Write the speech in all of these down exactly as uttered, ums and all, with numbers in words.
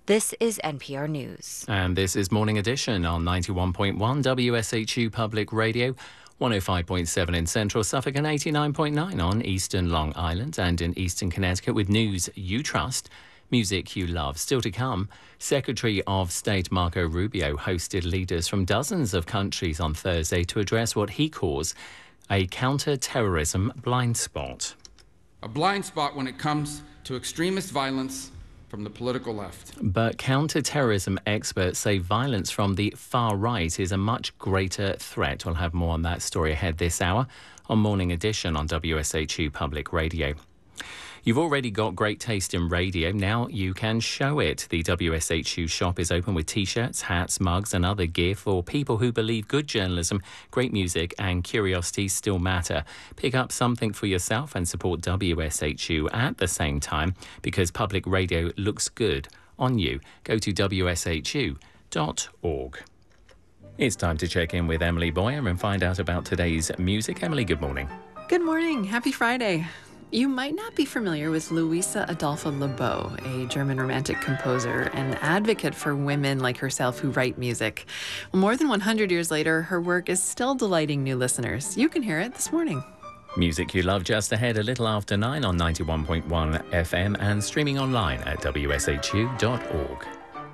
This is N P R News. And this is Morning Edition on ninety-one point one W S H U Public Radio, one oh five point seven in Central Suffolk and eighty-nine point nine on Eastern Long Island and in Eastern Connecticut, with news you trust, music you love. Still to come, Secretary of State Marco Rubio hosted leaders from dozens of countries on Thursday to address what he calls a counter-terrorism blind spot. A blind spot when it comes to extremist violence from the political left. But counter-terrorism experts say violence from the far right is a much greater threat. We'll have more on that story ahead this hour on Morning Edition on W S H U Public Radio. You've already got great taste in radio. Now you can show it. The W S H U shop is open with T-shirts, hats, mugs and other gear for people who believe good journalism, great music and curiosities still matter. Pick up something for yourself and support W S H U at the same time, because public radio looks good on you. Go to W S H U dot org. It's time to check in with Emily Boyer and find out about today's music. Emily, good morning. Good morning. Happy Friday. You might not be familiar with Louisa Adolpha Lebeau, a German romantic composer and advocate for women like herself who write music. More than one hundred years later, her work is still delighting new listeners. You can hear it this morning. Music you love just ahead a little after nine on ninety-one point one F M and streaming online at W S H U dot org.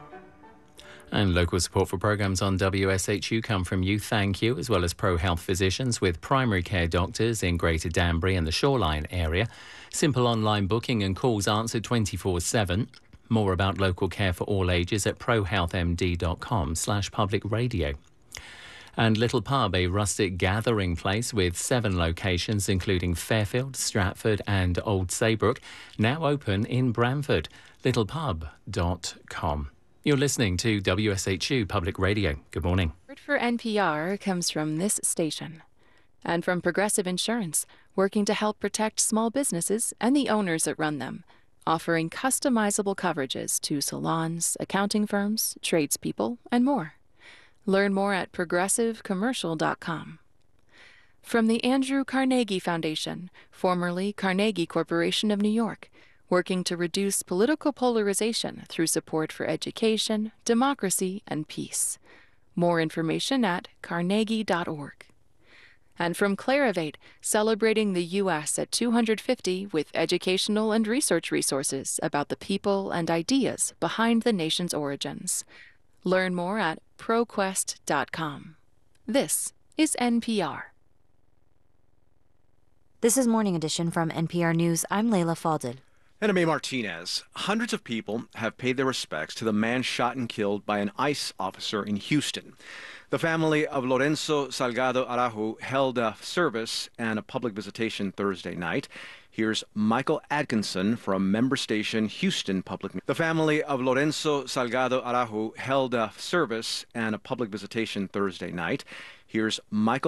And local support for programmes on W S H U come from you, thank you, as well as ProHealth physicians with primary care doctors in Greater Danbury and the Shoreline area. Simple online booking and calls answered twenty-four seven. More about local care for all ages at prohealthmd.com slash public radio. And Little Pub, a rustic gathering place with seven locations, including Fairfield, Stratford and Old Saybrook, now open in Bramford. little pub dot com. You're listening to W S H U Public Radio. Good morning. Word for N P R comes from this station and from Progressive Insurance, working to help protect small businesses and the owners that run them, offering customizable coverages to salons, accounting firms, tradespeople, and more. Learn more at progressive commercial dot com. From the Andrew Carnegie Foundation, formerly Carnegie Corporation of New York, working to reduce political polarization through support for education, democracy, and peace. More information at carnegie dot org. And from Clarivate, celebrating the U S at two hundred fifty with educational and research resources about the people and ideas behind the nation's origins. Learn more at proquest dot com. This is N P R. This is Morning Edition from N P R News. I'm Layla Fadel. And I'm A. Martinez. Hundreds of people have paid their respects to the man shot and killed by an ICE officer in Houston. The family of Lorenzo Salgado Araujo held a service and a public visitation Thursday night. Here's Michael Atkinson from member station Houston Public. The family of Lorenzo Salgado Araujo held a service and a public visitation Thursday night. Here's Michael